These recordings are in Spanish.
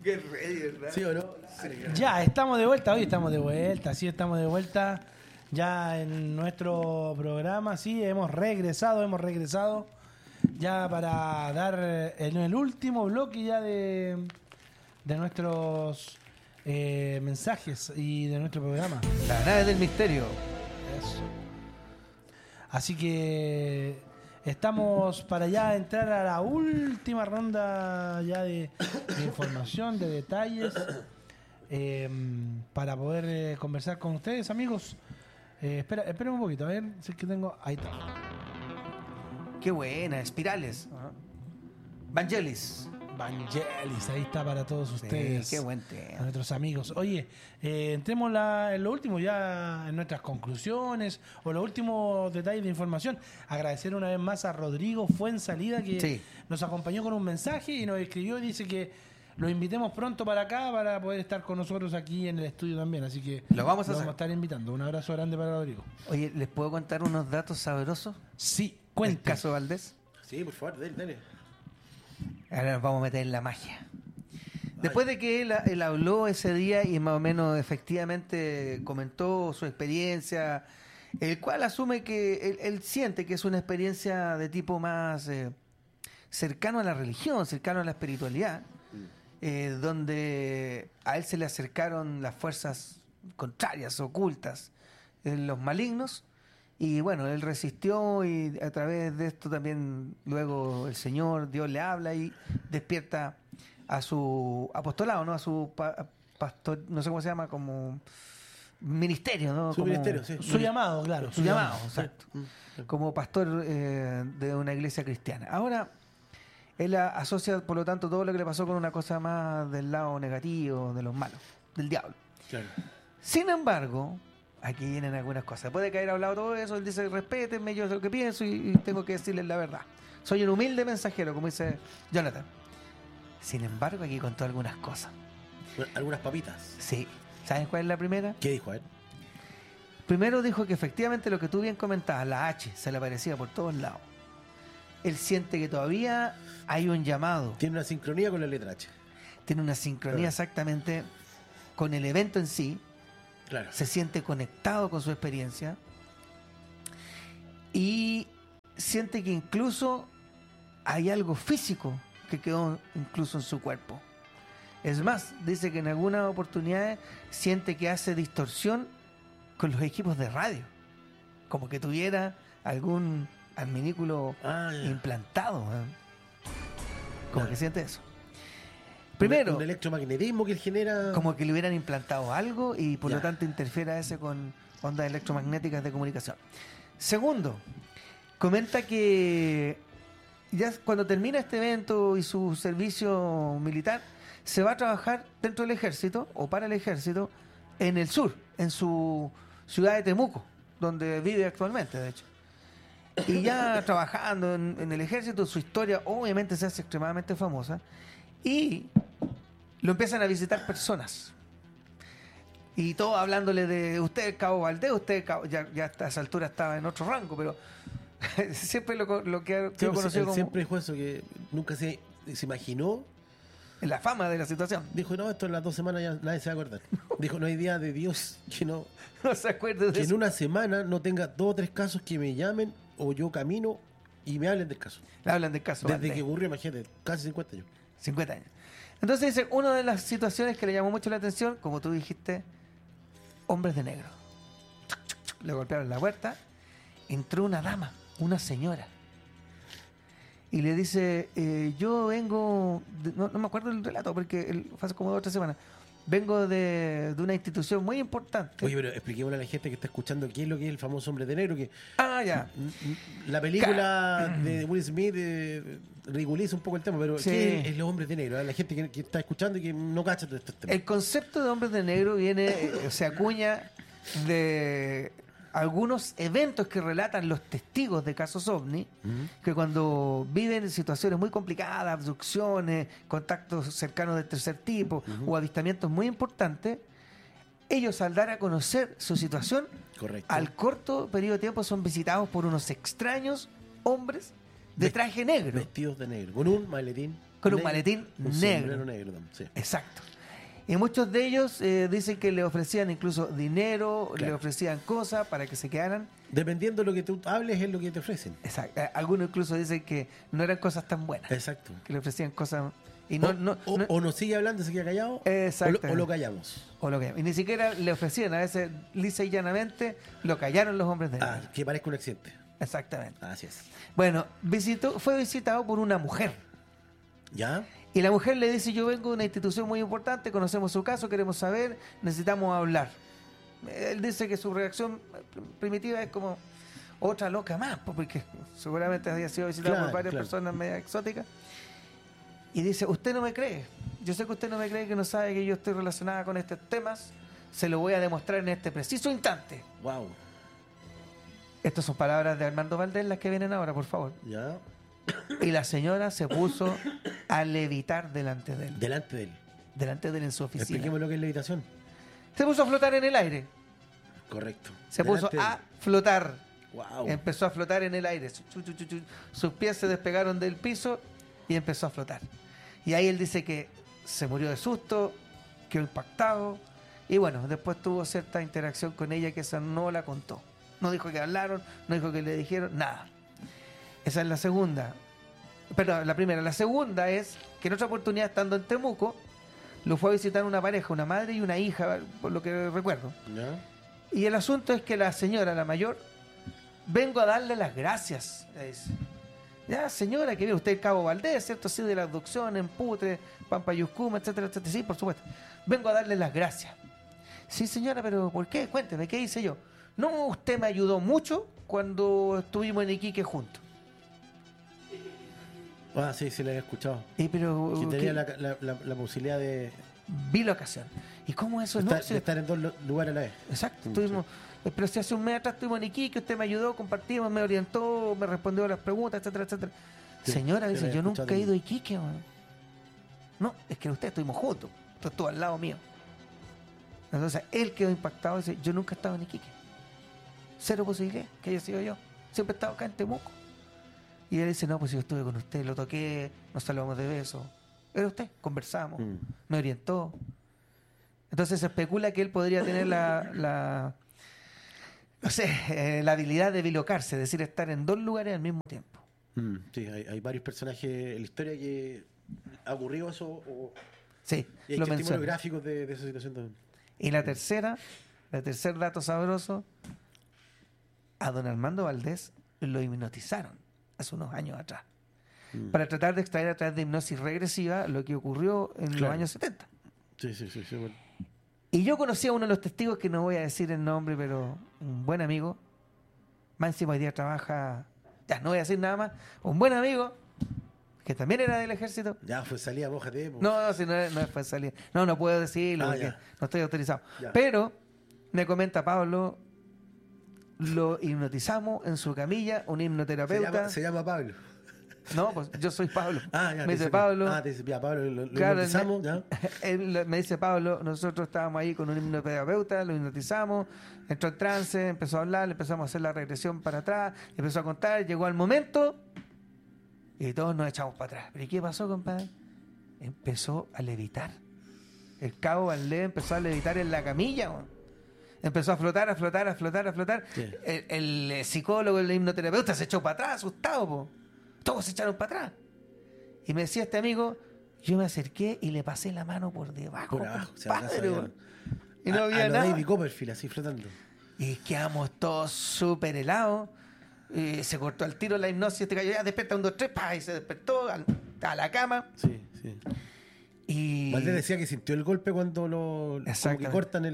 Qué ready, ¿verdad? ¿Sí o no? Ya, estamos de vuelta, hoy estamos de vuelta, sí, estamos de vuelta ya en nuestro programa, sí, hemos regresado ya para dar en el último bloque ya de nuestros mensajes y de nuestro programa. La nave del misterio. Eso. Así que estamos para ya entrar a la última ronda ya de información, de detalles, para poder conversar con ustedes, amigos. Esperen un poquito, a ver si es que tengo... Ahí está. Qué buena, espirales. Vangelis. Vangelis, ahí está para todos ustedes. Qué buen A tema. nuestros amigos. Oye, entremos en lo último ya en nuestras conclusiones o los últimos detalles de información. Agradecer una vez más a Rodrigo Fuensalida que nos acompañó con un mensaje y nos escribió y dice que lo invitemos pronto para acá para poder estar con nosotros aquí en el estudio también. Así que Lo vamos a hacer. estar invitando. Un abrazo grande para Rodrigo. Oye, ¿les puedo contar unos datos sabrosos? Sí, ¿El cuenta. caso Valdés? Sí, por favor, dale. Ahora nos vamos a meter en la magia. Después de que él habló ese día y más o menos efectivamente comentó su experiencia, el cual asume que él siente que es una experiencia de tipo más cercano a la religión, cercano a la espiritualidad, donde a él se le acercaron las fuerzas contrarias, ocultas, los malignos, y bueno, él resistió y a través de esto también luego el Señor, Dios le habla y despierta a su apostolado, ¿no? A su pastor, no sé cómo se llama, como ministerio, ¿no? Su ministerio, sí. Su llamado, claro. Su llamado, exacto. Como pastor de una iglesia cristiana. Ahora, él asocia, por lo tanto, todo lo que le pasó con una cosa más del lado negativo, de los malos, del diablo. Claro. Sin embargo, aquí vienen algunas cosas. Puede que haya hablado todo eso, él dice, respétenme, yo sé lo que pienso y tengo que decirles la verdad. Soy un humilde mensajero, como dice Jonathan. Sin embargo, aquí contó algunas cosas. Algunas papitas. Sí. ¿Sabes cuál es la primera? ¿Qué dijo a él? Primero dijo que efectivamente lo que tú bien comentabas, la H, se le aparecía por todos lados. Él siente que todavía hay un llamado. Tiene una sincronía con la letra H. Tiene una sincronía Claro. exactamente con el evento en sí. Claro. Se siente conectado con su experiencia. Y siente que incluso hay algo físico que quedó incluso en su cuerpo. Es más, dice que en algunas oportunidades siente que hace distorsión con los equipos de radio. Como que tuviera algún adminículo implantado. Como Claro. que siente eso. Primero, un electromagnetismo que él genera. como que le hubieran implantado algo y por Ya. lo tanto interfiera ese con ondas electromagnéticas de comunicación. Segundo, comenta que ya cuando termina este evento y su servicio militar, se va a trabajar dentro del ejército o para el ejército en el sur, en su ciudad de Temuco, donde vive actualmente, de hecho. Y ya trabajando en el ejército, su historia obviamente se hace extremadamente famosa y lo empiezan a visitar personas. Y todos hablándole de usted, Cabo Valdés, usted, ya a esa altura estaba en otro rango, pero siempre lo que Sí, lo pues, conoció él como siempre dijo eso, que nunca se imaginó. en la fama de la situación. Dijo, no, esto en las 2 semanas ya nadie se va a acordar. Dijo, no hay día de Dios que no No se acuerda de que en eso. una semana no tenga 2 o 3 casos que me llamen o yo camino y me hablen del caso. Le hablan del caso Desde Valdés. que ocurrió, imagínate, casi 50 años. 50 años. Entonces dice, una de las situaciones que le llamó mucho la atención, como tú dijiste, hombres de negro. Le golpearon la puerta, entró una dama, una señora. Y le dice, yo vengo, no me acuerdo del relato, porque fue hace como 2 o 3 semanas, vengo de una institución muy importante. Oye, pero expliquémosle a la gente que está escuchando qué es lo que es el famoso hombre de negro, que Ya. la película de Will Smith ridiculiza un poco el tema, pero Sí. ¿qué es los hombres de negro? La gente que está escuchando y que no cacha de estos temas. El concepto de hombres de negro viene, se acuña de algunos eventos que relatan los testigos de casos ovni, que cuando viven situaciones muy complicadas, abducciones, contactos cercanos del tercer tipo o avistamientos muy importantes, ellos al dar a conocer su situación, Correcto. al corto periodo de tiempo son visitados por unos extraños hombres de traje negro. Vestidos de negro, con un maletín con un negro, maletín un negro. sombrero negro también, sí. Exacto. Y muchos de ellos dicen que le ofrecían incluso dinero, le Claro. ofrecían cosas para que se quedaran. Dependiendo de lo que tú hables, es lo que te ofrecen. Exacto. Algunos incluso dicen que no eran cosas tan buenas, Exacto. que le ofrecían cosas y o nos sigue hablando, se queda callado, Exacto. o lo callamos. o lo que y ni siquiera le ofrecían, a veces lisa y llanamente lo callaron los hombres de negro. Que parezca un accidente. Exactamente. Así es. Bueno, fue visitado por una mujer. ¿Ya? Y la mujer le dice, yo vengo de una institución muy importante, conocemos su caso, queremos saber, necesitamos hablar. Él dice que su reacción primitiva es como otra loca más, porque seguramente había sido visitado por varias personas media exóticas. Y dice, usted no me cree, yo sé que usted no me cree, que no sabe que yo estoy relacionada con estos temas, se lo voy a demostrar en este preciso instante. Wow. Estas son palabras de Armando Valdés, las que vienen ahora, por favor. ¿Ya? Y la señora se puso a levitar delante de él. Delante de él. Delante de él en su oficina. Expliquemos lo que es levitación. Se puso a flotar en el aire. Correcto. Se puso a flotar. Wow. Empezó a flotar en el aire. Sus pies se despegaron del piso y empezó a flotar. Y ahí él dice que se murió de susto, quedó impactado. Y bueno, después tuvo cierta interacción con ella que esa no la contó. No dijo que hablaron, no dijo que le dijeron, nada. Esa es la segunda. Perdón, la primera. La segunda es que en otra oportunidad, estando en Temuco, lo fue a visitar una pareja, una madre y una hija, por lo que recuerdo. ¿Ya? Y el asunto es que la señora, la mayor, vengo a darle las gracias. Le dice. Ya, señora, que viene usted Cabo Valdés, ¿cierto? Sí, de la abducción en Putre, Pampayuscuma, etcétera, etcétera. Sí, por supuesto. Vengo a darle las gracias. Sí, señora, pero ¿por qué? Cuénteme, ¿qué hice yo? No, usted me ayudó mucho cuando estuvimos en Iquique juntos. Ah, sí, sí, lo había escuchado. Pero, Que tenía la posibilidad de vi la ocasión. ¿Y cómo eso de no? estar en dos lugares a la vez. Exacto, estuvimos, pero si hace un mes atrás estuvimos en Iquique, usted me ayudó, compartimos, me orientó, me respondió a las preguntas, etcétera, etcétera. Sí, Señora, sí, dice, lo yo había nunca he escuchado ido a Iquique, man. No, es que usted estuvimos juntos, usted estuvo al lado mío. Entonces, él quedó impactado y dice, yo nunca he estado en Iquique. Cero posibilidad que haya sido yo. Siempre he estado acá en Temuco. Y él dice, no, pues yo estuve con usted, lo toqué, nos saludamos de beso. Era usted, conversamos, me orientó. Entonces se especula que él podría tener la habilidad de bilocarse, es decir, estar en dos lugares al mismo tiempo. Sí, hay varios personajes en la historia que ha ocurrido eso. Sí, Y hay lo testimonios menciona. gráficos de esa situación también. Y el tercer dato sabroso, a don Armando Valdés lo hipnotizaron hace unos años atrás para tratar de extraer a través de hipnosis regresiva lo que ocurrió en los años 70. Sí, bueno. Y yo conocí a uno de los testigos, que no voy a decir el nombre, pero un buen amigo. Más encima hoy día trabaja, ya no voy a decir nada más, un buen amigo que también era del ejército. Ya, fue salida, mójate. No, si no fue salida. No puedo decirlo porque ya. no estoy autorizado. Ya. Pero me comenta Pablo, lo hipnotizamos en su camilla, un hipnoterapeuta. Se llama Pablo. No, pues yo soy Pablo. Ya. Me dice Pablo. Te dice, ya, Pablo, lo Claro, hipnotizamos, ya. Él me dice, Pablo, nosotros estábamos ahí con un hipnoterapeuta, lo hipnotizamos, entró en trance, empezó a hablar, le empezamos a hacer la regresión para atrás, empezó a contar, llegó al momento y todos nos echamos para atrás. ¿Pero y qué pasó, compadre? Empezó a levitar. El Cabo Valdés empezó a levitar en la camilla, man. Empezó a flotar. Sí. El psicólogo, el hipnoterapeuta se echó para atrás, asustado, po. Todos se echaron para atrás. Y me decía este amigo, yo me acerqué y le pasé la mano por debajo. Por abajo, se compadre, abrazó, weón. Y no había a lo nada. David Copperfield, así flotando. Y quedamos todos súper helados. Se cortó el tiro la hipnosis, te cayó, ya despierta, 1, 2, 3, y se despertó a la cama. Sí. Y Valdés decía que sintió el golpe cuando como que Exactamente. cortan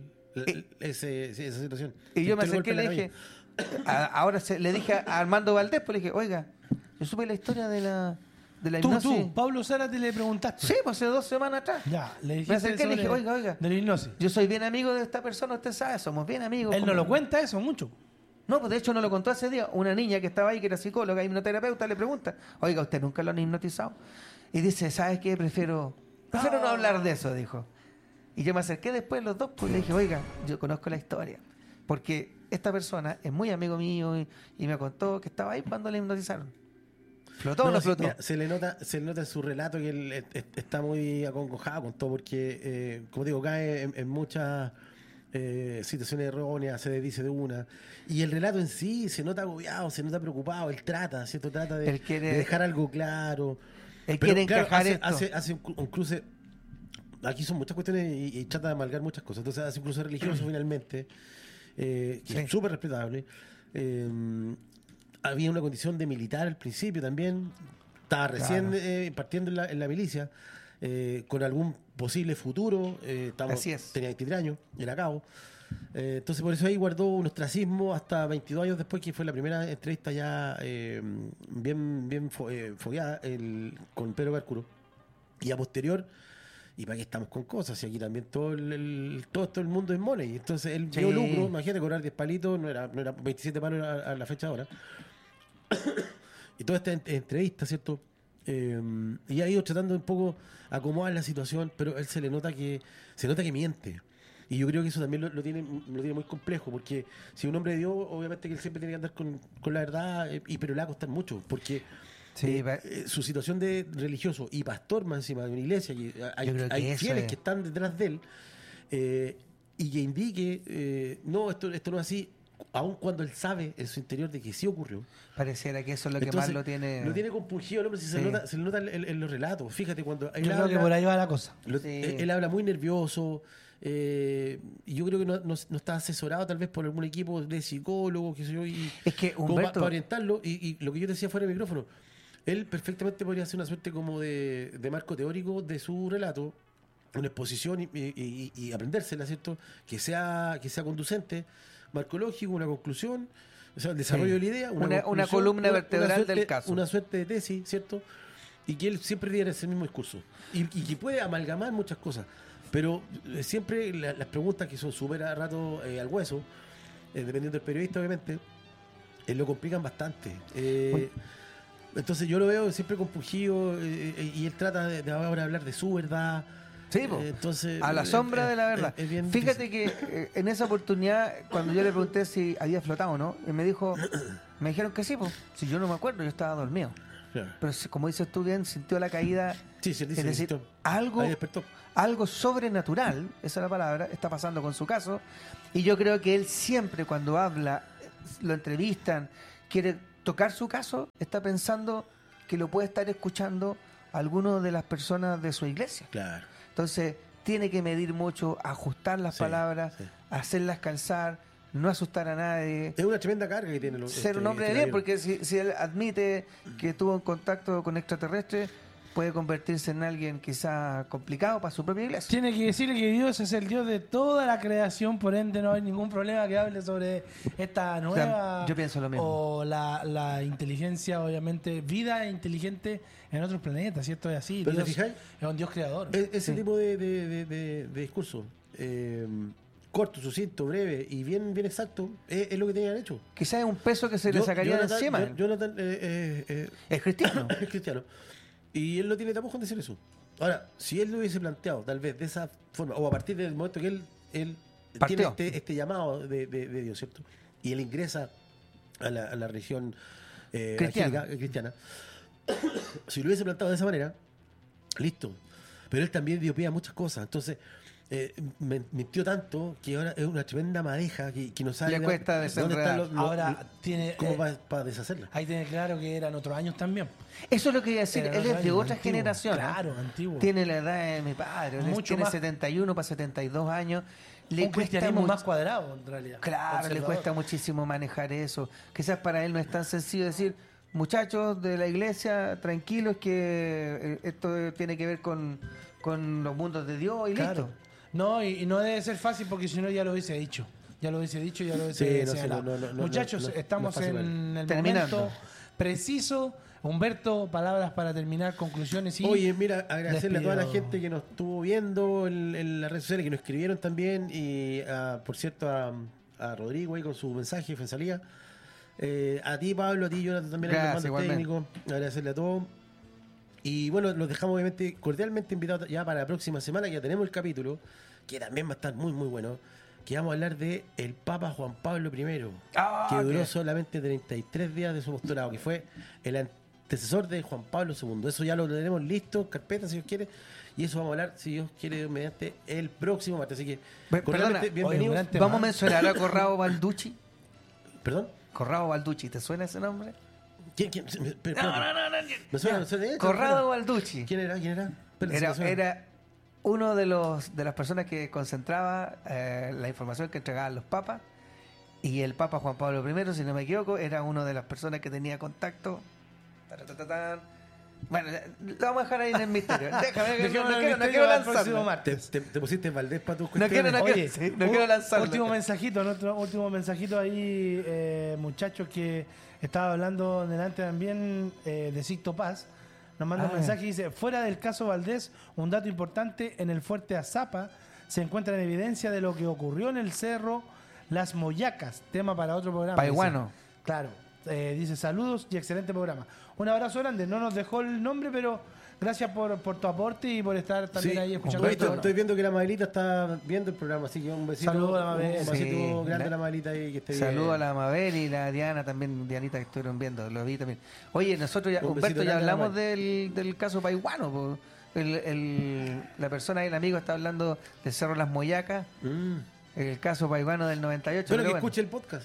esa situación. Y yo me Sintió el acerqué y le golpe en la dije, le dije a Armando Valdés, pues le dije, oiga, yo supe la historia de la hipnosis. Tú, Pablo Zárate, le preguntaste. Sí, pues hace 2 semanas atrás. Ya, le dijiste Me acerqué y le dije, sobre oiga, de la hipnosis. yo soy bien amigo de esta persona, usted sabe, somos bien amigos. Él no lo cuenta eso mucho. No, pues de hecho no lo contó ese día. Una niña que estaba ahí, que era psicóloga, hipnoterapeuta, le pregunta, oiga, ¿usted nunca lo han hipnotizado? Y dice, ¿sabes qué? Prefiero no hablar de eso, dijo. Y yo me acerqué después los dos, pues le dije, oiga, yo conozco la historia. Porque esta persona es muy amigo mío y me contó que estaba ahí cuando le hipnotizaron. ¿Flotó o no sí, flotó? mira, se le nota en su relato que él está muy acongojado con todo, porque, como digo, cae en muchas situaciones erróneas, se desdice de una. Y el relato en sí se nota agobiado, se nota preocupado, él trata, ¿cierto? Trata de dejar algo claro. Él Pero, quiere claro, encajar esto. hace un cruce. Aquí son muchas cuestiones y trata de amalgar muchas cosas. Entonces hace un cruce religioso finalmente, que es súper respetable. Había una condición de militar al principio también. Estaba recién partiendo en la milicia, con algún posible futuro. Así es. Tenía 23 años, era cabo. Entonces por eso ahí guardó un ostracismo hasta 22 años después, que fue la primera entrevista ya bien fogueada con Pedro Carcuro. Y a posterior, y para qué estamos con cosas, y aquí también todo el mundo es money. Entonces él vio lucro, imagínate, cobrar 10 palitos, no era 27 palos a la fecha ahora. Y toda esta entrevista, ¿cierto? Y ha ido tratando un poco acomodar la situación, pero él se nota que miente. Y yo creo que eso también lo tiene muy complejo, porque si un hombre de Dios, obviamente que él siempre tiene que andar con la verdad, pero le va a costar mucho, porque su situación de religioso y pastor más encima de una iglesia, y hay fieles que están detrás de él, y que indique, no, esto no es así, aun cuando él sabe en su interior de que sí ocurrió. Pareciera que eso es lo Entonces, que más lo tiene... Lo tiene compungido el hombre, se le nota en los relatos. Fíjate, cuando él Yo creo que por ahí va la cosa. Él habla muy nervioso, y yo creo que no está asesorado tal vez por algún equipo de psicólogos, qué sé yo, y es que Humberto... para orientarlo, y lo que yo decía fuera del micrófono, él perfectamente podría hacer una suerte como de marco teórico de su relato, una exposición y aprendérsela, ¿cierto? Que sea conducente, marco lógico, una conclusión, o sea, el desarrollo de la idea, una columna vertebral del caso. Una suerte de tesis, ¿cierto? Y que él siempre diera ese mismo discurso. Y que puede amalgamar muchas cosas. Pero siempre las preguntas que son súper a rato al hueso, dependiendo del periodista, obviamente, lo complican bastante. Entonces yo lo veo siempre compungido, y él trata de ahora hablar de su verdad. Sí, entonces, a la sombra de la verdad. Fíjate que en esa oportunidad, cuando yo le pregunté si había flotado o no, me dijeron que sí, si yo no me acuerdo, yo estaba dormido. Claro. Pero como dices tú bien, sintió la caída. Sí, se dice, es decir, algo sobrenatural, esa es la palabra, está pasando con su caso. Y yo creo que él siempre, cuando habla, lo entrevistan, quiere tocar su caso, está pensando que lo puede estar escuchando alguno de las personas de su iglesia. Claro. Entonces, tiene que medir mucho, ajustar las palabras, hacerlas calzar, no asustar a nadie. Es una tremenda carga que tiene. Ser un hombre de bien, porque si él admite que tuvo un contacto con extraterrestres, puede convertirse en alguien quizá complicado para su propia iglesia. Tiene que decirle que Dios es el Dios de toda la creación, por ende no hay ningún problema que hable sobre esta nueva... Yo pienso lo mismo. O la inteligencia, obviamente, vida inteligente en otros planetas, ¿cierto? Es así. ¿Pero Dios te fijáis? es un Dios creador. Ese tipo de discurso, corto, sucinto, breve y bien exacto, es lo que tenían hecho. Quizás es un peso que se le sacaría de encima. Jonathan es cristiano. Es cristiano. Y él no tiene tapujo en decir eso. Ahora, si él lo hubiese planteado, tal vez de esa forma, o a partir del momento que él tiene este llamado de Dios, ¿cierto? Y él ingresa a la religión cristiana. Si lo hubiese planteado de esa manera, listo. Pero él también dio pie a muchas cosas. Entonces, mintió tanto que ahora es una tremenda madeja que no sabe le cuesta desenredar. Ahora tiene cómo para deshacerla. Ahí tiene claro que eran otros años también. Eso es lo que iba a decir. Él es de otra generación. Claro, antiguo. Tiene la edad de mi padre. Tiene 71 para 72 años. Le un cristianismo más cuadrado, en realidad. Claro, le cuesta muchísimo manejar eso. Quizás para él no es tan sencillo decir, muchachos de la iglesia, tranquilos que esto tiene que ver con los mundos de Dios y listo. No, y no debe ser fácil porque si no ya lo hubiese dicho. Ya lo hubiese señalado. Muchachos, estamos en el momento preciso. Humberto, palabras para terminar, conclusiones y... Oye, mira, agradecerle a toda la gente que nos estuvo viendo en las redes sociales, que nos escribieron también, y por cierto a Rodrigo ahí con su mensaje, Fensalía. A ti, Pablo, a ti, Jonathan, también, al mando técnico. Agradecerle a todos. Y bueno, los dejamos obviamente cordialmente invitados ya para la próxima semana, que ya tenemos el capítulo, que también va a estar muy, muy bueno, que vamos a hablar de el Papa Juan Pablo I, que duró solamente 33 días de su apostolado, que fue el antecesor de Juan Pablo II. Eso ya lo tenemos listo, carpeta, si Dios quiere. Y eso vamos a hablar, si Dios quiere, mediante el próximo martes. Así que, Perdona, bienvenidos. oye, Vamos a mencionar a Corrado Balducci. ¿Perdón? Corrado Balducci, ¿te suena ese nombre? ¿Quién? No. Me suena, Corrado Balducci. ¿Quién era? Espérate, me suena. Era uno de las personas que concentraba la información que entregaban los papas. Y el Papa Juan Pablo I, si no me equivoco, era una de las personas que tenía contacto. Bueno, lo vamos a dejar ahí en el misterio. Déjame, no quiero lanzarlo. Te pusiste Valdés para tus No quiero lanzarlo. Último mensajito ahí, muchachos, que estaba hablando delante también de Sixto Paz. Nos manda un mensaje y dice: fuera del caso Valdés, un dato importante, en el fuerte Azapa se encuentra en evidencia de lo que ocurrió en el cerro Las Moyacas, tema para otro programa. Paiguano. Dice. Claro. Dice saludos y excelente programa. Un abrazo grande. No nos dejó el nombre, pero gracias por tu aporte y por estar también ahí escuchando. Estoy viendo que la Mabelita está viendo el programa, así que un besito. Saludos a la Mabel. Un besito grande a la Mabelita y que esté bien. Saludos a la Mabel y la Diana también, Dianita, que estuvieron viendo, lo vi también. Oye, nosotros ya, Humberto, ya hablamos del caso Paiguano. La persona, el amigo, está hablando del Cerro Las Moyacas, el caso Paiguano del 98. Pero que escuche el podcast.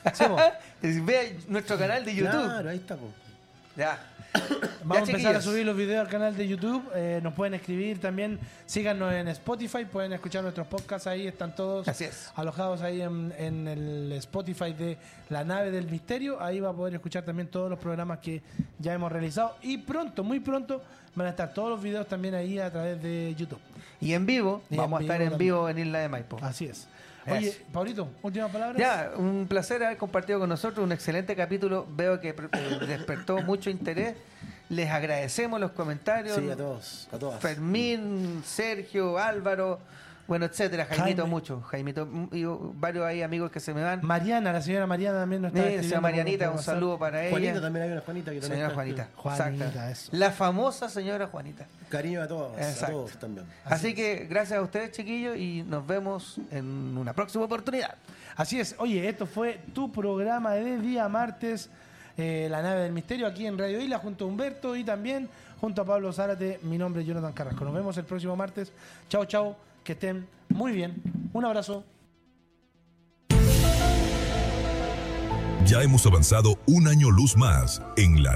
Ve nuestro canal de YouTube. Claro, ahí está, po. Ya. Vamos a empezar a subir los videos al canal de YouTube. Nos pueden escribir también. Síganos en Spotify. Pueden escuchar nuestros podcasts ahí. Están todos alojados ahí en el Spotify de La Nave del Misterio. Ahí va a poder escuchar también todos los programas que ya hemos realizado. Y pronto, muy pronto, van a estar todos los videos también ahí a través de YouTube. Y en vivo. Vamos a estar en vivo en Isla de Maipo. Así es. Oye, Paulito, últimas palabras. Ya, un placer haber compartido con nosotros un excelente capítulo. Veo que despertó mucho interés. Les agradecemos los comentarios. Sí, a todos, a todas. Fermín, Sergio, Álvaro, bueno, etcétera. Jaimito, mucho. Jaimito y varios ahí amigos que se me van. Mariana, la señora Mariana también nos está escribiendo. Marianita, un saludo para ella. Juanita, también hay una Juanita que también. Señora Juanita. Juanita, eso. La famosa señora Juanita. Cariño a todos, a todos también. Así que gracias a ustedes, chiquillos, y nos vemos en una próxima oportunidad. Así es. Oye, esto fue tu programa de día martes, La Nave del Misterio, aquí en Radio Isla, junto a Humberto y también junto a Pablo Zárate. Mi nombre es Jonathan Carrasco. Nos vemos el próximo martes. Chao, chao. Que estén muy bien. Un abrazo. Ya hemos avanzado un año luz más en la